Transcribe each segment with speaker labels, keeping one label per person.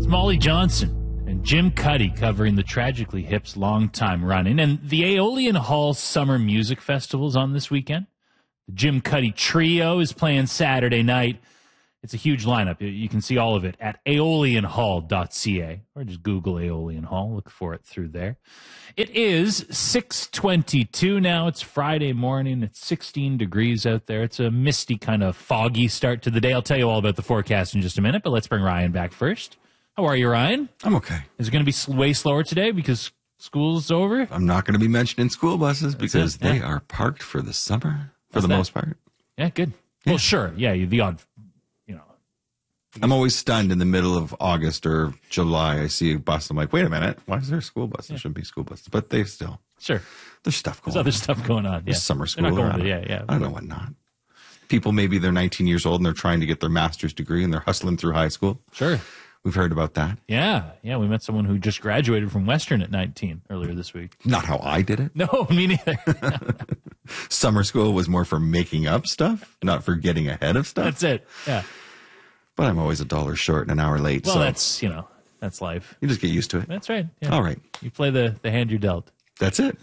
Speaker 1: Molly Johnson and Jim Cuddy covering the Tragically Hip's long-time running. And the Aeolian Hall Summer Music Festival is on this weekend. The Jim Cuddy Trio is playing Saturday night. It's a huge lineup. You can see all of it at aeolianhall.ca or just Google Aeolian Hall. Look for it through there. It is 6:22 now. It's Friday morning. It's 16 degrees out there. It's a misty, kind of foggy start to the day. I'll tell you all about the forecast in just a minute, but let's bring Ryan back first. How are you, Ryan?
Speaker 2: I'm okay.
Speaker 1: Is it going to be way slower today because school's over?
Speaker 2: I'm not going to be mentioning school buses because they are parked for the summer for the most part.
Speaker 1: Yeah, good. Yeah. Well, sure. Yeah, the odd,
Speaker 2: I'm always stunned in the middle of August or July. I see a bus. I'm like, wait a minute. Why is there a school bus? There shouldn't be school buses. But they still.
Speaker 1: Sure.
Speaker 2: There's stuff going on.
Speaker 1: There's other stuff going on.
Speaker 2: There's summer school. I don't know what not. People, maybe they're 19 years old and they're trying to get their master's degree and they're hustling through high school.
Speaker 1: Sure.
Speaker 2: We've heard about that.
Speaker 1: Yeah. We met someone who just graduated from Western at 19 earlier this week.
Speaker 2: Not how I did it.
Speaker 1: No, me neither.
Speaker 2: Summer school was more for making up stuff, not for getting ahead of stuff.
Speaker 1: That's it. Yeah.
Speaker 2: But I'm always $1 short and an hour late.
Speaker 1: Well,
Speaker 2: so
Speaker 1: that's life.
Speaker 2: You just get used to it.
Speaker 1: That's right. Yeah.
Speaker 2: All right.
Speaker 1: You play the hand you're dealt.
Speaker 2: That's it.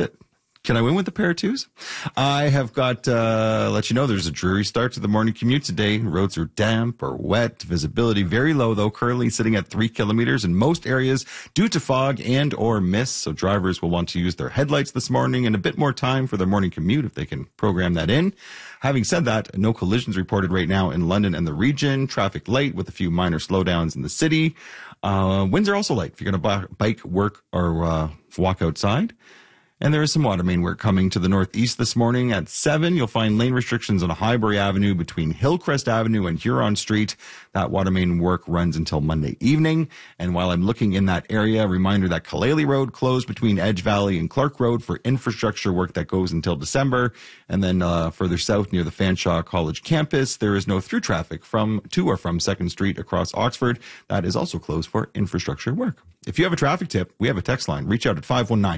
Speaker 2: Can I win with the pair of twos? I have got, let you know, there's a dreary start to the morning commute today. Roads are damp or wet. Visibility very low, though, currently sitting at 3 kilometers in most areas due to fog and or mist. So drivers will want to use their headlights this morning and a bit more time for their morning commute if they can program that in. Having said that, no collisions reported right now in London and the region. Traffic light with a few minor slowdowns in the city. Winds are also light if you're going to bike, work, or walk outside. And there is some water main work coming to the northeast this morning. At 7, you'll find lane restrictions on Highbury Avenue between Hillcrest Avenue and Huron Street. That water main work runs until Monday evening. And while I'm looking in that area, reminder that Kaleli Road closed between Edge Valley and Clark Road for infrastructure work that goes until December. And then further south near the Fanshawe College campus, there is no through traffic to or from 2nd Street across Oxford. That is also closed for infrastructure work. If you have a traffic tip, we have a text line. Reach out at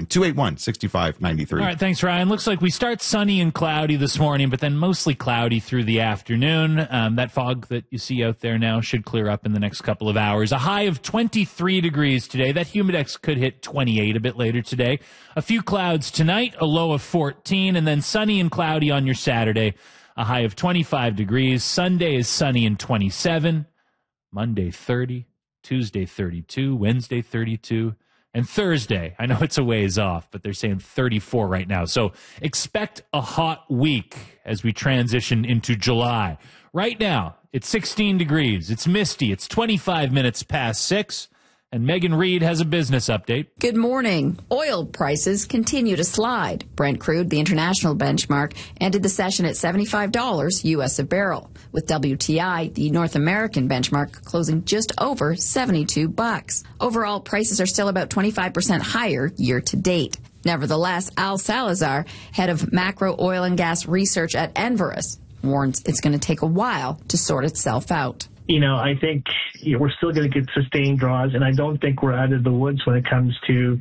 Speaker 2: 519-281-6593.
Speaker 1: All right, thanks, Ryan. Looks like we start sunny and cloudy this morning, but then mostly cloudy through the afternoon. That fog that you see out there now should clear up in the next couple of hours. A high of 23 degrees today. That humidex could hit 28 a bit later today. A few clouds tonight, a low of 14, and then sunny and cloudy on your Saturday. A high of 25 degrees. Sunday is sunny and 27. Monday, 30. Tuesday, 32, Wednesday, 32, and Thursday, I know it's a ways off, but they're saying 34 right now. So expect a hot week as we transition into July. Right now, it's 16 degrees. It's misty. It's 25 minutes past 6. And Megan Reed has a business update.
Speaker 3: Good morning. Oil prices continue to slide. Brent crude, the international benchmark, ended the session at $75 U.S. a barrel, with WTI, the North American benchmark, closing just over $72. Overall, prices are still about 25% higher year to date. Nevertheless, Al Salazar, head of macro oil and gas research at Enverus, warns it's going to take a while to sort itself out.
Speaker 4: I think we're still going to get sustained draws, and I don't think we're out of the woods when it comes to,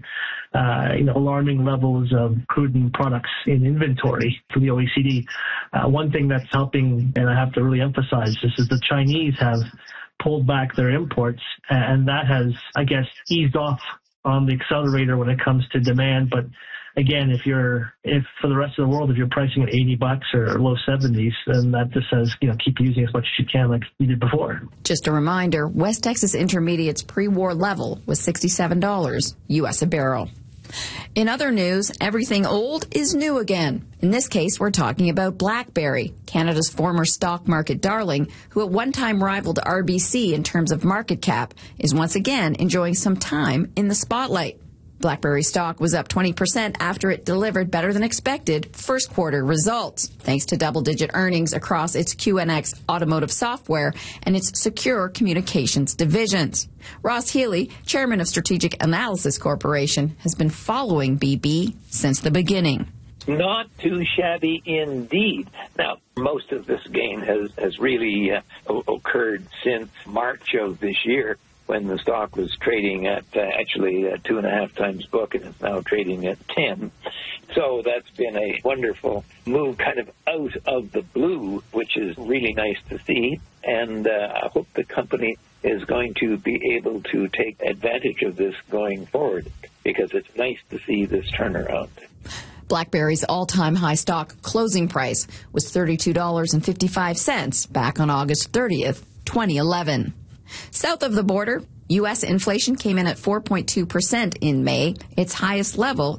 Speaker 4: alarming levels of crude and products in inventory for the OECD. One thing that's helping, and I have to really emphasize this, is the Chinese have pulled back their imports, and that has, I guess, eased off on the accelerator when it comes to demand. But again, if for the rest of the world, if you're pricing at $80 or low 70s, then that just says, keep using as much as you can like you did before.
Speaker 3: Just a reminder, West Texas Intermediate's pre-war level was $67 U.S. a barrel. In other news, everything old is new again. In this case, we're talking about BlackBerry, Canada's former stock market darling, who at one time rivaled RBC in terms of market cap, is once again enjoying some time in the spotlight. BlackBerry stock was up 20% after it delivered better than expected first quarter results, thanks to double-digit earnings across its QNX automotive software and its secure communications divisions. Ross Healy, chairman of Strategic Analysis Corporation, has been following BB since the beginning.
Speaker 5: Not too shabby indeed. Now, most of this gain has really occurred since March of this year, when the stock was trading at actually 2.5 times book, and it's now trading at 10. So that's been a wonderful move kind of out of the blue, which is really nice to see. And I hope the company is going to be able to take advantage of this going forward, because it's nice to see this turnaround.
Speaker 3: BlackBerry's all-time high stock closing price was $32.55 back on August 30th, 2011. South of the border, U.S. inflation came in at 4.2% in May, its highest level